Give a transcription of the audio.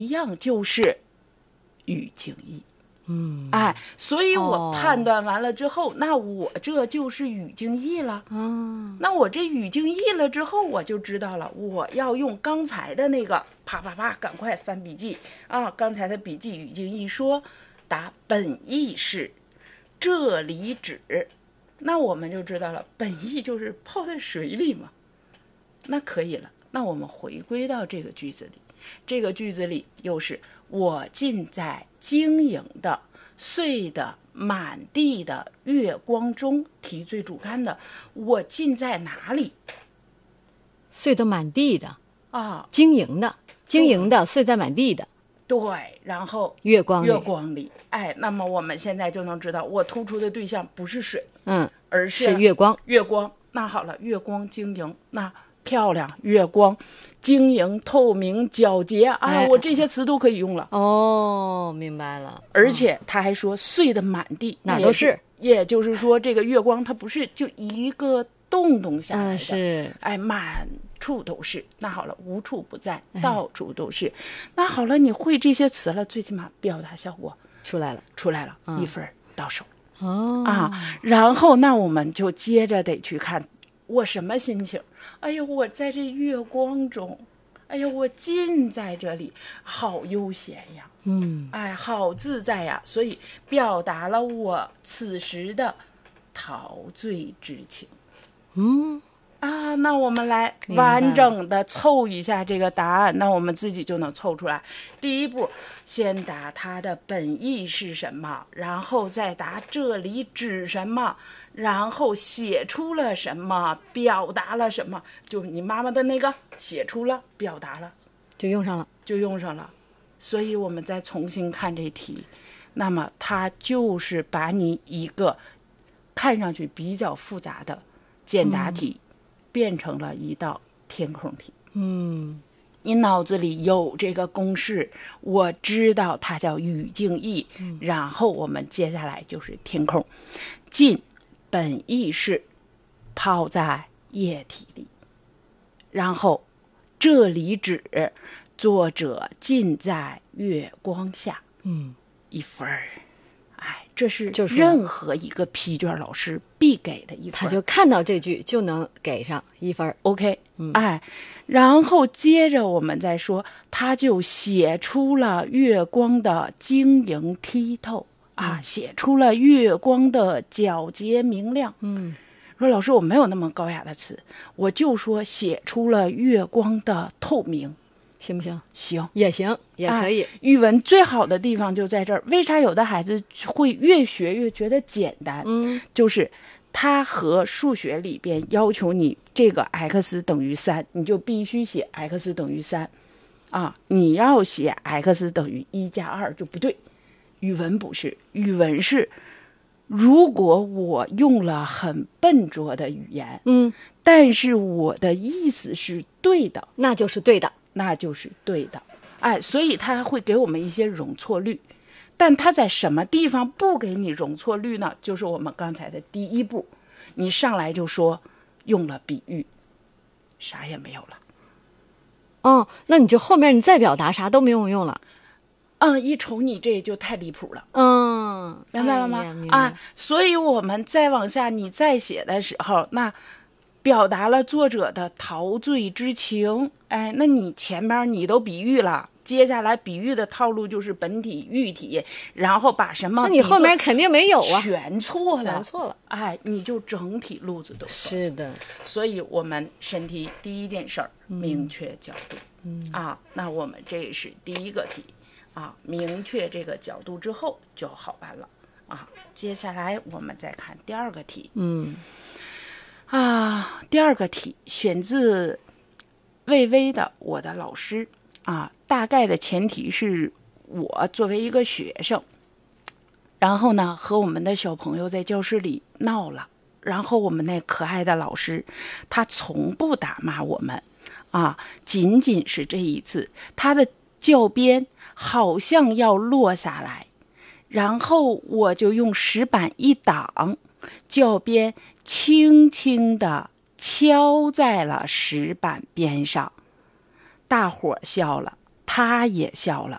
一样就是语境义。哎，所以我判断完了之后，那我这就是语境义了。那我这语境义了之后，我就知道了，我要用刚才的那个啪啪啪，赶快翻笔记啊！刚才的笔记语境义说，答本意是这里指，那我们就知道了，本意就是泡在水里嘛。那可以了，那我们回归到这个句子里，这个句子里又是我尽在晶莹的碎的满地的月光中，题最主干的我尽在哪里？ 碎得满地的啊， 晶莹的碎在满地的， 对，然后月光里，哎，那么我们现在就能知道，我突出的对象不是水，而是月光。 那好了，月光晶莹，那漂亮，月光晶莹透明皎洁啊，我这些词都可以用了。 哦，明白了。 而且他还说碎的满地， 哪都是， 也就是说这个月光它不是就一个洞下来的， 是， 哎，满处都是。那好了，无处不在，到处都是。那好了，你会这些词了，最起码表达效果出来了，1分到手。然后那我们就接着得去看我什么心情。哎呀，我在这月光中，哎呀，我浸在这里，好悠闲呀，哎，好自在呀，所以表达了我此时的陶醉之情。那我们来完整的凑一下这个答案，那我们自己就能凑出来。第一步，先答它的本意是什么，然后再答这里指什么，然后写出了什么，表达了什么，就你妈妈的那个写出了，表达了， 就用上了。 所以我们再重新看这题，那么它就是把你一个看上去比较复杂的简答题变成了一道填空题。你脑子里有这个公式，我知道它叫语境义，然后我们接下来就是填空。浸本意是泡在液体里，然后这里指作者浸在月光下，1分。哎，这是任何一个批卷老师必给的1分， 他就看到这句就能给上1分。 OK，哎，然后接着我们再说，他就写出了月光的晶莹剔透写出了月光的皎洁明亮。说老师，我没有那么高雅的词，我就说写出了月光的透明。 行不行？ 行， 也行，也可以。 语文最好的地方就在这儿。为啥有的孩子会越学越觉得简单？就是他和数学里边要求你这个 x 等于3，你就必须写 x 等于3你要写 x 等于1加2就不对。语文不是，语文是如果我用了很笨拙的语言，但是我的意思是对的， 那就是对的。 哎，所以他会给我们一些容错率，但他在什么地方不给你容错率呢？就是我们刚才的第一步，你上来就说用了比喻，啥也没有了。 那你就后面你再表达啥都没有用了。 一瞅你这就太离谱了。明白了吗？ 明白。 所以我们再往下，你再写的时候，那表达了作者的陶醉之情。哎，那你前面你都比喻了，接下来比喻的套路就是本体、喻体，然后把什么？ 那你后面肯定没有啊， 全错了。 哎， 你就整体路子都错。 是的。 所以我们审题第一件事儿，明确角度。那我们这是第一个题。明确这个角度之后就好办了。接下来我们再看第二个题。第二个题选自魏巍的《我的老师》大概的前提是我作为一个学生，然后呢和我们的小朋友在教室里闹了，然后我们那可爱的老师他从不打骂我们仅仅是这一次他的教鞭好像要落下来，然后我就用石板一挡，教鞭轻轻地敲在了石板边上，大伙笑了， 他也笑了。